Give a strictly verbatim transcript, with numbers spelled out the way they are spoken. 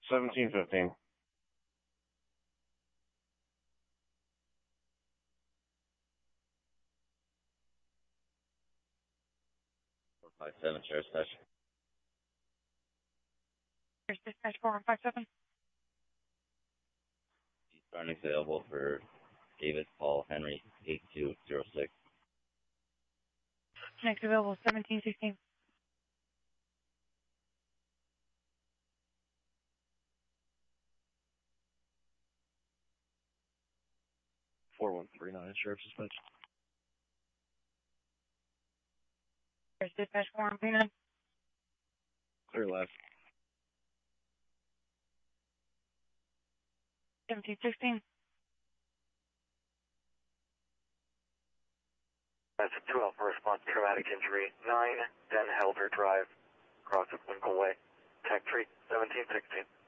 seventeen fifteen. four five seven, Sheriff's Dispatch. Sheriff's Dispatch four one five seven. Starting available for David Paul Henry, eight two zero six. Next available, seventeen sixteen. four one three nine, Sheriff's Dispatch. Sheriff's Dispatch four one three nine. Clear left. seventeen sixteen. That's a two Alpha response, traumatic injury, nine Den Helder Drive, across of Winkle Way. Tech tree, seventeen sixteen.